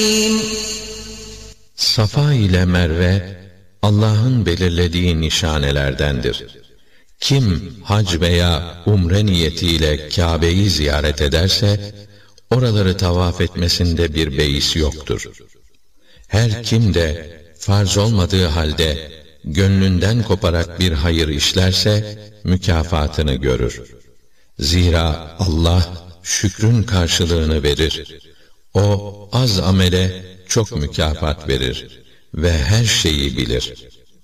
Safa ile Merve, Allah'ın belirlediği nişanelerdendir. Kim hac veya umre niyetiyle Kâbe'yi ziyaret ederse, oraları tavaf etmesinde bir beis yoktur. Her kim de farz olmadığı halde gönlünden koparak bir hayır işlerse mükafatını görür. Zira Allah şükrün karşılığını verir. O az amele çok mükafat verir ve her şeyi bilir.